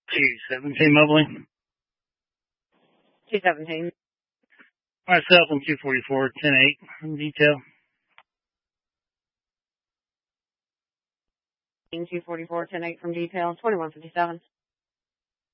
217 Mobley. 217. Myself on 244, 10-8 detail. 244, 10-8 from detail, 2157.